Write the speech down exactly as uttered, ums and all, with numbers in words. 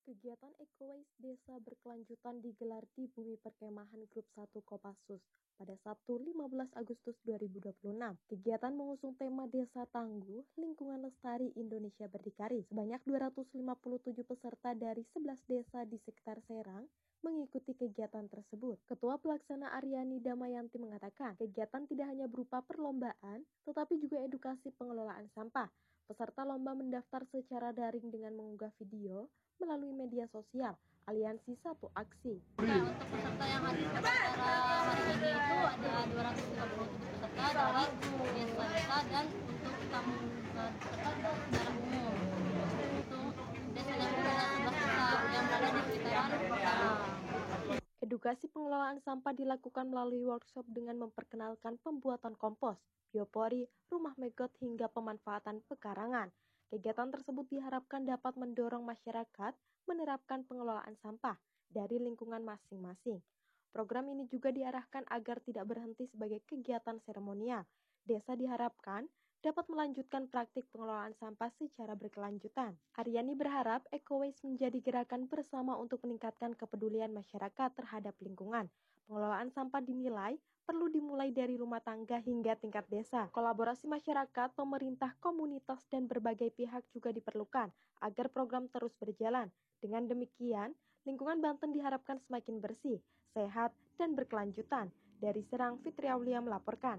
Kegiatan Eco Waste Desa berkelanjutan digelar di Bumi Perkemahan Grup satu Kopassus pada Sabtu lima belas Agustus dua ribu dua puluh enam. Kegiatan mengusung tema Desa Tangguh, Lingkungan Lestari Indonesia Berdikari. Sebanyak dua ratus lima puluh tujuh peserta dari sebelas desa di sekitar Serang mengikuti kegiatan tersebut. Ketua Pelaksana Aryani Damayanti mengatakan, kegiatan tidak hanya berupa perlombaan, tetapi juga edukasi pengelolaan sampah. Peserta lomba mendaftar secara daring dengan mengunggah video melalui media sosial Aliansi Satu Aksi. Nah, untuk peserta yang hadir pada acara hari ini itu ada dua ratus lima puluh tujuh peserta dari desa-desa dan untuk tamu peserta secara umum. Untuk desa yang ada sebelas desa yang berada di sekitaran Serang. Edukasi pengelolaan sampah dilakukan melalui workshop dengan memperkenalkan pembuatan kompos, biopori, rumah megot hingga pemanfaatan pekarangan. Kegiatan tersebut diharapkan dapat mendorong masyarakat menerapkan pengelolaan sampah dari lingkungan masing-masing. Program ini juga diarahkan agar tidak berhenti sebagai kegiatan seremonial. Desa diharapkan dapat melanjutkan praktik pengelolaan sampah secara berkelanjutan. Aryani berharap Eco Waste menjadi gerakan bersama untuk meningkatkan kepedulian masyarakat terhadap lingkungan. Pengelolaan sampah dinilai perlu dimulai dari rumah tangga hingga tingkat desa. Kolaborasi masyarakat, pemerintah, komunitas, dan berbagai pihak juga diperlukan agar program terus berjalan. Dengan demikian, lingkungan Banten diharapkan semakin bersih, sehat, dan berkelanjutan. Dari Serang, Fitri Aulia melaporkan.